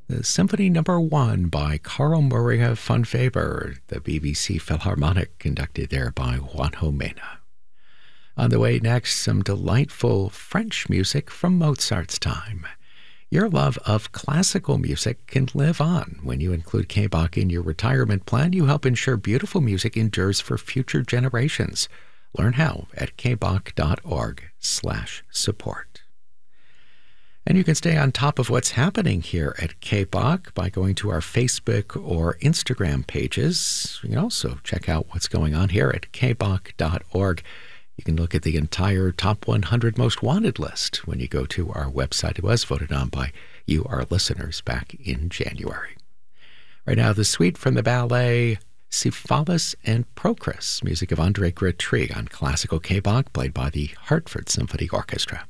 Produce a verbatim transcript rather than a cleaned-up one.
The Symphony Number One by Carl Maria von Weber, the B B C Philharmonic, conducted there by Juanjo Mena. On the way next, some delightful French music from Mozart's time. Your love of classical music can live on. When you include K B O C in your retirement plan, you help ensure beautiful music endures for future generations. Learn how at kboc.org slash support. And you can stay on top of what's happening here at K B O C by going to our Facebook or Instagram pages. You can also check out what's going on here at kboc dot org. You can look at the entire Top one hundred Most Wanted list when you go to our website. It was voted on by you, our listeners, back in January. Right now, the suite from the ballet Cephalus and Procris, music of André Gretry on classical K B O C, played by the Hartford Symphony Orchestra.